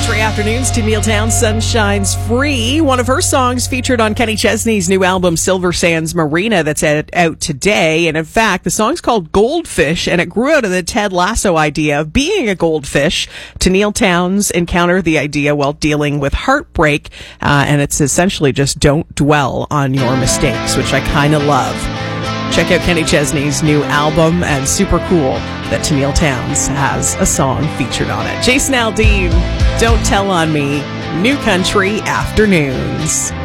Country Afternoons to Neil Town, Sunshine's Free. One of her songs featured on Kenny Chesney's new album, Silver Sands Marina, that's out today. And in fact, the song's called Goldfish, and it grew out of the Ted Lasso idea of being a goldfish. To Neil Towns encountered the idea while dealing with heartbreak, and it's essentially just don't dwell on your mistakes, which I kind of love. Check out Kenny Chesney's new album, and super cool that Tenille Towns has a song featured on it. Jason Aldean, Don't Tell on Me, New Country Afternoons.